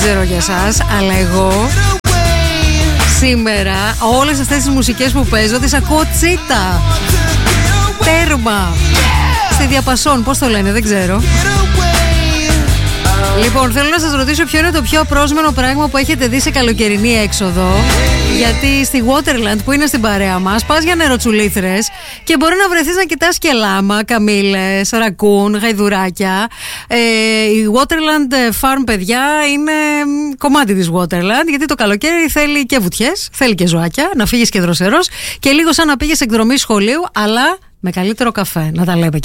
ξέρω για εσάς, αλλά εγώ σήμερα όλες αυτές τις μουσικές που παίζω τις ακούω τσίτα. Τέρμα. Στη διαπασόν, πώς το λένε, δεν ξέρω. Λοιπόν, θέλω να σας ρωτήσω ποιο είναι το πιο απρόσμενο πράγμα που έχετε δει σε καλοκαιρινή έξοδο. Γιατί στη Waterland που είναι στην παρέα μας, πας για νεροτσουλήθρες και μπορεί να βρεθείς να κοιτάς και λάμα, καμήλες, ρακούν, γαϊδουράκια. Η Waterland Farm, παιδιά, είναι κομμάτι της Waterland, γιατί το καλοκαίρι θέλει και βουτιές, θέλει και ζωάκια, να φύγεις και δροσερός και λίγο σαν να πήγες εκδρομή σχολείου, αλλά με καλύτερο καφέ, να τα λέμε και